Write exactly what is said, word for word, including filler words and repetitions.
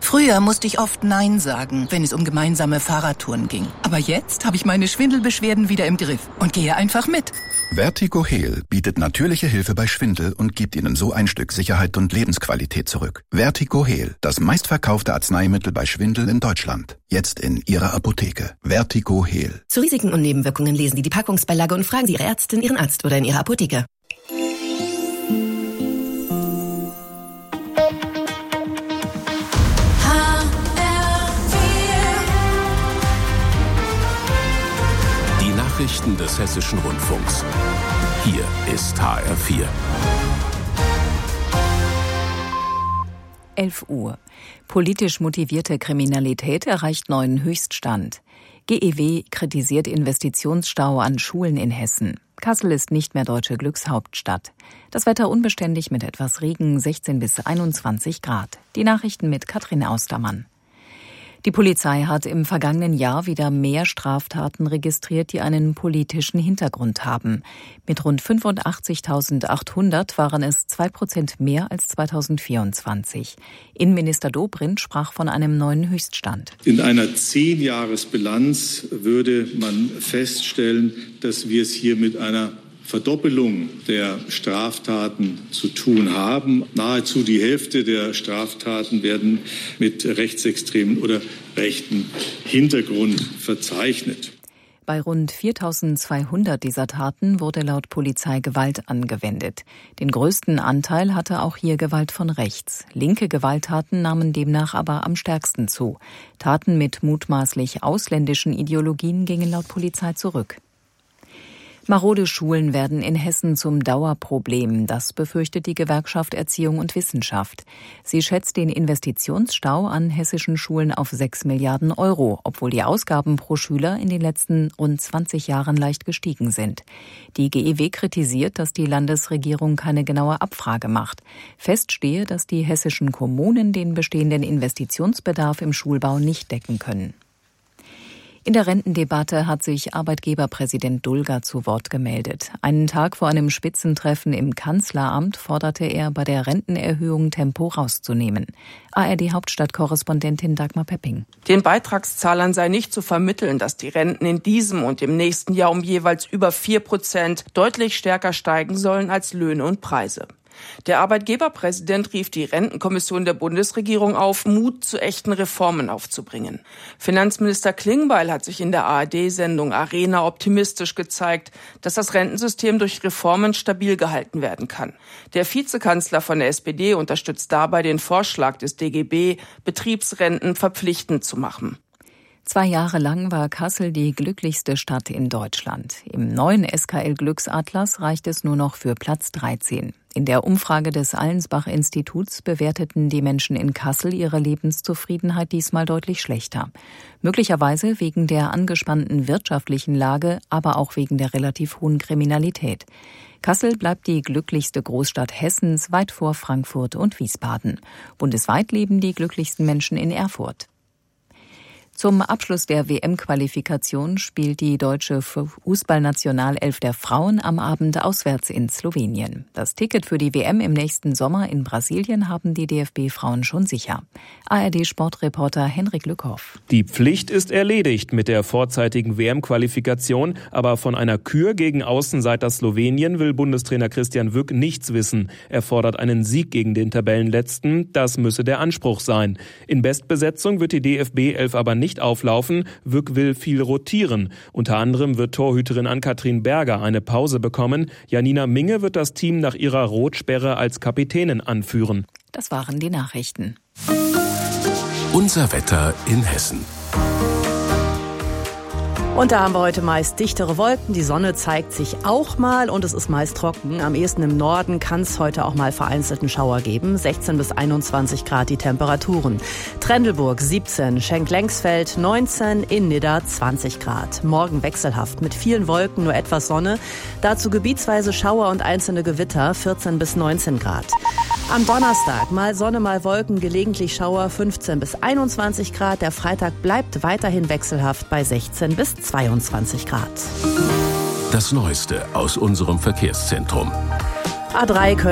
Früher musste ich oft Nein sagen, wenn es um gemeinsame Fahrradtouren ging. Aber jetzt habe ich meine Schwindelbeschwerden wieder im Griff und gehe einfach mit. Vertigo-Heal bietet natürliche Hilfe bei Schwindel und gibt Ihnen so ein Stück Sicherheit und Lebensqualität zurück. Vertigo-Heal, das meistverkaufte Arzneimittel bei Schwindel in Deutschland. Jetzt in Ihrer Apotheke. Vertigo-Heal. Zu Risiken und Nebenwirkungen lesen Sie die Packungsbeilage und fragen Sie Ihre Ärztin, Ihren Arzt oder in Ihrer Apotheke. Nachrichten des Hessischen Rundfunks. Hier ist H R vier. elf Uhr. Politisch motivierte Kriminalität erreicht neuen Höchststand. G E W kritisiert Investitionsstau an Schulen in Hessen. Kassel ist nicht mehr deutsche Glückshauptstadt. Das Wetter unbeständig mit etwas Regen, sechzehn bis einundzwanzig Grad. Die Nachrichten mit Katrin Austermann. Die Polizei hat im vergangenen Jahr wieder mehr Straftaten registriert, die einen politischen Hintergrund haben. Mit rund fünfundachtzigtausendachthundert waren es zwei Prozent mehr als zweitausendvierundzwanzig. Innenminister Dobrindt sprach von einem neuen Höchststand. In einer Zehn-Jahres-Bilanz würde man feststellen, dass wir es hier mit einer Verdoppelung der Straftaten zu tun haben. Nahezu die Hälfte der Straftaten werden mit rechtsextremen oder rechten Hintergrund verzeichnet. Bei rund viertausendzweihundert dieser Taten wurde laut Polizei Gewalt angewendet. Den größten Anteil hatte auch hier Gewalt von rechts. Linke Gewalttaten nahmen demnach aber am stärksten zu. Taten mit mutmaßlich ausländischen Ideologien gingen laut Polizei zurück. Marode Schulen werden in Hessen zum Dauerproblem. Das befürchtet die Gewerkschaft Erziehung und Wissenschaft. Sie schätzt den Investitionsstau an hessischen Schulen auf sechs Milliarden Euro, obwohl die Ausgaben pro Schüler in den letzten rund zwanzig Jahren leicht gestiegen sind. Die G E W kritisiert, dass die Landesregierung keine genaue Abfrage macht. Fest stehe, dass die hessischen Kommunen den bestehenden Investitionsbedarf im Schulbau nicht decken können. In der Rentendebatte hat sich Arbeitgeberpräsident Dulger zu Wort gemeldet. Einen Tag vor einem Spitzentreffen im Kanzleramt forderte er, bei der Rentenerhöhung Tempo rauszunehmen. A R D-Hauptstadtkorrespondentin Dagmar Pepping. Den Beitragszahlern sei nicht zu vermitteln, dass die Renten in diesem und im nächsten Jahr um jeweils über vier Prozent deutlich stärker steigen sollen als Löhne und Preise. Der Arbeitgeberpräsident rief die Rentenkommission der Bundesregierung auf, Mut zu echten Reformen aufzubringen. Finanzminister Klingbeil hat sich in der A R D-Sendung Arena optimistisch gezeigt, dass das Rentensystem durch Reformen stabil gehalten werden kann. Der Vizekanzler von der S P D unterstützt dabei den Vorschlag des D G B, Betriebsrenten verpflichtend zu machen. Zwei Jahre lang war Kassel die glücklichste Stadt in Deutschland. Im neuen S K L-Glücksatlas reicht es nur noch für Platz dreizehn. In der Umfrage des Allensbach-Instituts bewerteten die Menschen in Kassel ihre Lebenszufriedenheit diesmal deutlich schlechter. Möglicherweise wegen der angespannten wirtschaftlichen Lage, aber auch wegen der relativ hohen Kriminalität. Kassel bleibt die glücklichste Großstadt Hessens, weit vor Frankfurt und Wiesbaden. Bundesweit leben die glücklichsten Menschen in Erfurt. Zum Abschluss der W M-Qualifikation spielt die deutsche Fußballnationalelf der Frauen am Abend auswärts in Slowenien. Das Ticket für die W M im nächsten Sommer in Brasilien haben die D F B-Frauen schon sicher. A R D-Sportreporter Henrik Lückhoff. Die Pflicht ist erledigt mit der vorzeitigen W M-Qualifikation, aber von einer Kür gegen Außenseiter Slowenien will Bundestrainer Christian Wück nichts wissen. Er fordert einen Sieg gegen den Tabellenletzten, das müsse der Anspruch sein. In Bestbesetzung wird die D F B-Elf aber nicht auflaufen. Wück will viel rotieren. Unter anderem wird Torhüterin Ann-Kathrin Berger eine Pause bekommen. Janina Minge wird das Team nach ihrer Rotsperre als Kapitänin anführen. Das waren die Nachrichten. Unser Wetter in Hessen. Und da haben wir heute meist dichtere Wolken. Die Sonne zeigt sich auch mal und es ist meist trocken. Am ehesten im Norden kann es heute auch mal vereinzelten Schauer geben. sechzehn bis einundzwanzig Grad die Temperaturen. Trendelburg siebzehn, Schenk-Lengsfeld neunzehn, in Nidda zwanzig Grad. Morgen wechselhaft mit vielen Wolken, nur etwas Sonne. Dazu gebietsweise Schauer und einzelne Gewitter, vierzehn bis neunzehn Grad. Am Donnerstag mal Sonne, mal Wolken, gelegentlich Schauer, fünfzehn bis einundzwanzig Grad. Der Freitag bleibt weiterhin wechselhaft bei sechzehn bis zweiundzwanzig Grad. Das Neueste aus unserem Verkehrszentrum. A drei